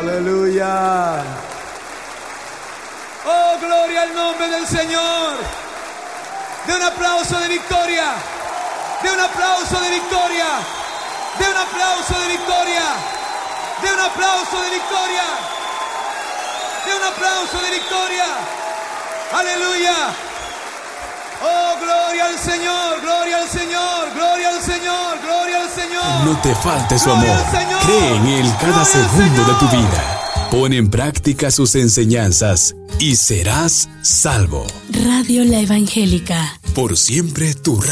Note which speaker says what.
Speaker 1: Aleluya. Oh, gloria al nombre del Señor. De un aplauso de victoria. De un aplauso de victoria. De un aplauso de victoria. De un aplauso de victoria. De un aplauso de victoria. Aleluya. Oh, gloria al Señor, gloria al Señor, gloria al Señor, gloria al Señor.
Speaker 2: No te falte su amor. Cree en Él cada segundo de tu vida. Pon en práctica sus enseñanzas y serás salvo.
Speaker 3: Radio La Evangélica.
Speaker 2: Por siempre tu